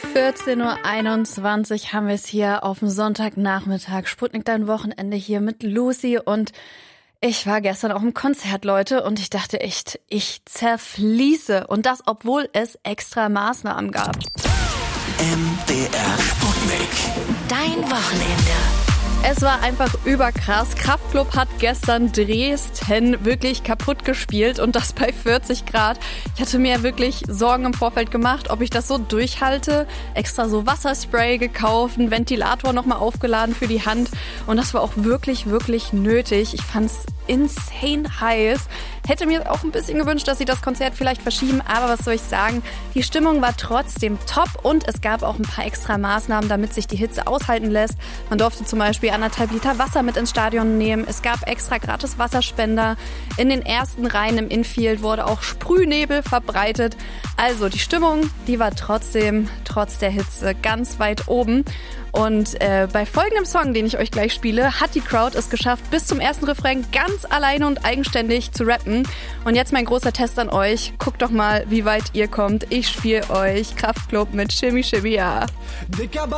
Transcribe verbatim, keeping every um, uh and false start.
vierzehn Uhr einundzwanzig haben wir es hier auf dem Sonntagnachmittag. Sputnik, dein Wochenende hier mit Lucy. Und ich war gestern auf dem Konzert, Leute, und ich dachte echt, ich zerfließe. Und das, obwohl es extra Maßnahmen gab. M D R Sputnik. Dein Wochenende. Es war einfach überkrass. Kraftklub hat gestern Dresden wirklich kaputt gespielt und das bei vierzig Grad. Ich hatte mir wirklich Sorgen im Vorfeld gemacht, ob ich das so durchhalte. Extra so Wasserspray gekauft, einen Ventilator nochmal aufgeladen für die Hand und das war auch wirklich, wirklich nötig. Ich fand's insane heiß. Hätte mir auch ein bisschen gewünscht, dass sie das Konzert vielleicht verschieben, aber was soll ich sagen? Die Stimmung war trotzdem top und es gab auch ein paar extra Maßnahmen, damit sich die Hitze aushalten lässt. Man durfte zum Beispiel anderthalb Liter Wasser mit ins Stadion nehmen. Es gab extra gratis Wasserspender. In den ersten Reihen im Infield wurde auch Sprühnebel verbreitet. Also die Stimmung, die war trotzdem, trotz der Hitze, ganz weit oben. Und äh, bei folgendem Song, den ich euch gleich spiele, hat die Crowd es geschafft, bis zum ersten Refrain ganz alleine und eigenständig zu rappen. Und jetzt mein großer Test an euch. Guckt doch mal, wie weit ihr kommt. Ich spiele euch Kraftklub mit Shimmy Shimmy Ja.